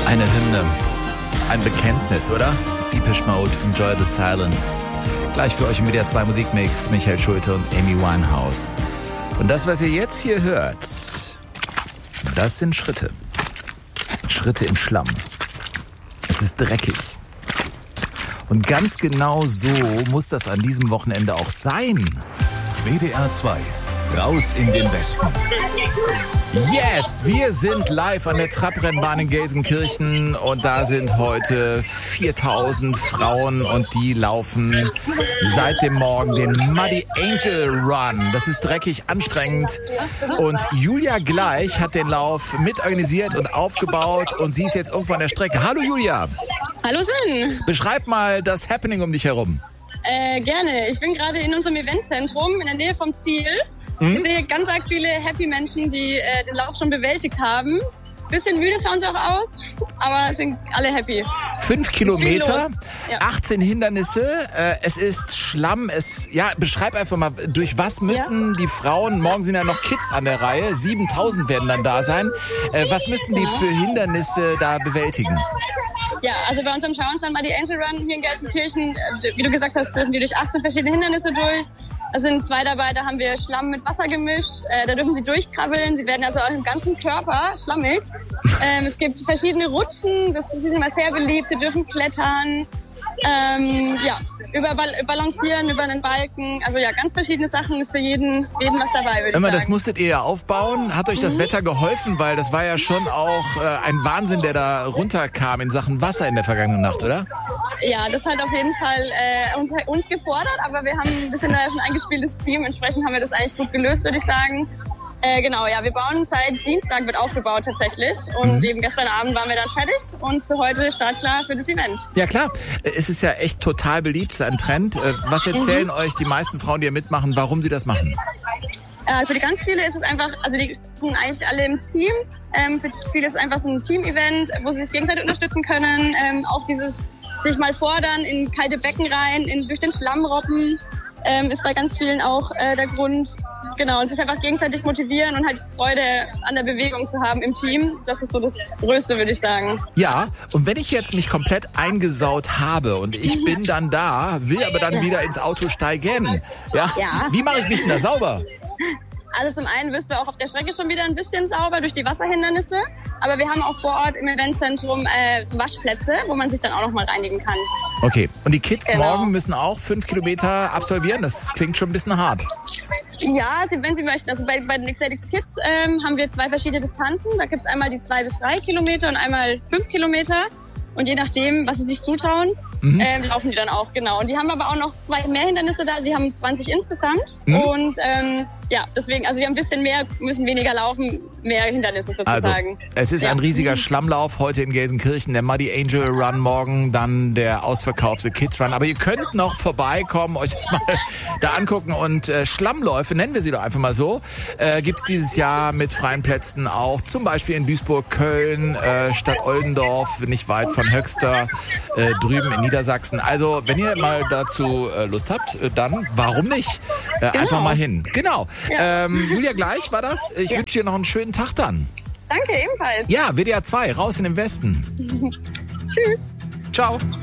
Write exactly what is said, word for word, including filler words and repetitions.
Eine Hymne, ein Bekenntnis, oder? Depeche Mode, Enjoy the Silence. Gleich für euch im W D R zwei Musikmix, Michael Schulte und Amy Winehouse. Und das, was ihr jetzt hier hört, das sind Schritte. Schritte im Schlamm. Es ist dreckig. Und ganz genau so muss das an diesem Wochenende auch sein. W D R zwei, raus in den Westen. Yes, wir sind live an der Trabrennbahn in Gelsenkirchen und da sind heute viertausend Frauen und die laufen seit dem Morgen den Muddy Angel Run. Das ist dreckig, anstrengend und Julia Gleich hat den Lauf mitorganisiert und aufgebaut und sie ist jetzt irgendwo an der Strecke. Hallo Julia. Hallo Sven. Beschreib mal das Happening um dich herum. Äh, gerne. Ich bin gerade in unserem Eventzentrum in der Nähe vom Ziel. Mhm. Ich sehe ganz arg viele happy Menschen, die äh, den Lauf schon bewältigt haben. Bisschen müde schauen sie auch aus, aber sind alle happy. Fünf Kilometer, ja. achtzehn Hindernisse, äh, es ist Schlamm. Es, ja, beschreib einfach mal, durch was müssen ja. die Frauen, morgen sind ja noch Kids an der Reihe, siebentausend werden dann da sein. Äh, was müssen die für Hindernisse da bewältigen? Ja, also bei unserem Schauensland Muddy Angel Run hier in Gelsenkirchen, wie du gesagt hast, dürfen die durch achtzehn verschiedene Hindernisse durch. Da sind zwei dabei, da haben wir Schlamm mit Wasser gemischt, äh, da dürfen sie durchkrabbeln, sie werden also auch im ganzen Körper schlammig. Ähm, es gibt verschiedene Rutschen, das ist immer sehr beliebt, sie dürfen klettern, ähm, ja, über balancieren, über einen Balken, also ja, ganz verschiedene Sachen, ist für jeden, jeden was dabei, würde ich Immer, sagen. Das musstet ihr ja aufbauen. Hat euch das mhm. Wetter geholfen? Weil das war ja schon auch äh, ein Wahnsinn, der da runterkam in Sachen Wasser in der vergangenen Nacht, oder? Ja, das hat auf jeden Fall äh, uns, uns gefordert, aber wir haben ein bisschen da schon ein eingespieltes Team, entsprechend haben wir das eigentlich gut gelöst, würde ich sagen. Äh, genau, ja, wir bauen seit Dienstag, wird aufgebaut tatsächlich und mhm. eben gestern Abend waren wir dann fertig und für heute startklar für das Event. Ja klar, es ist ja echt total beliebt, es ist ein Trend. Was erzählen mhm. euch die meisten Frauen, die hier mitmachen, warum sie das machen? Äh, für die ganz viele ist es einfach, also die sind eigentlich alle im Team. Ähm, für viele ist es einfach so ein Team-Event, wo sie sich gegenseitig unterstützen können. Ähm, auch dieses sich mal fordern in kalte Becken rein, in, durch den Schlamm robben. Ähm, ist bei ganz vielen auch äh, der Grund, genau, und sich einfach gegenseitig motivieren und halt Freude an der Bewegung zu haben im Team. Das ist so das Größte, würde ich sagen. Ja, und wenn ich jetzt mich komplett eingesaut habe und ich bin dann da, will aber dann ja. wieder ins Auto steigen, ja, ja. wie mache ich mich denn da sauber? Also zum einen wirst du auch auf der Strecke schon wieder ein bisschen sauber durch die Wasserhindernisse, aber wir haben auch vor Ort im Eventzentrum äh, Waschplätze, wo man sich dann auch noch mal reinigen kann. Okay, und die Kids genau. morgen müssen auch fünf Kilometer absolvieren? Das klingt schon ein bisschen hart. Ja, wenn sie möchten. Also bei, bei den Xcelix Kids ähm, haben wir zwei verschiedene Distanzen. Da gibt es einmal die zwei bis drei Kilometer und einmal fünf Kilometer. Und je nachdem, was sie sich zutrauen, mhm. ähm, laufen die dann auch, genau. Und die haben aber auch noch zwei mehr Hindernisse da. Sie haben zwanzig insgesamt. Mhm. Und ähm, ja, deswegen, also wir haben ein bisschen mehr, müssen weniger laufen, mehr Hindernisse sozusagen. Also, es ist ja. ein riesiger Schlammlauf heute in Gelsenkirchen, der Muddy Angel Run morgen, dann der ausverkaufte Kids Run. Aber ihr könnt noch vorbeikommen, euch das mal da angucken. Und äh, Schlammläufe, nennen wir sie doch einfach mal so, äh, gibt's dieses Jahr mit freien Plätzen auch, zum Beispiel in Duisburg, Köln, äh, Stadt Oldendorf, nicht weit von Höxter, äh, drüben in Niedersachsen. Also, wenn ihr mal dazu äh, Lust habt, äh, dann warum nicht? Äh, genau. Einfach mal hin. Genau. Ja. Ähm, Julia Gleich war das. Ich ja. wünsche dir noch einen schönen Tag dann. Danke, ebenfalls. Ja, W D R zwei, raus in den Westen. Tschüss. Ciao.